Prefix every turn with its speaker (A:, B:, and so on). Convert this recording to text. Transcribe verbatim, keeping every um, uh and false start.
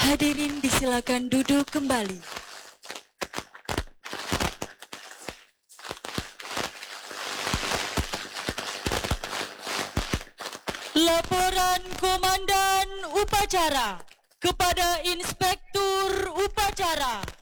A: Hadirin disilakan duduk kembali. Laporan Komandan Upacara kepada Inspektur Upacara.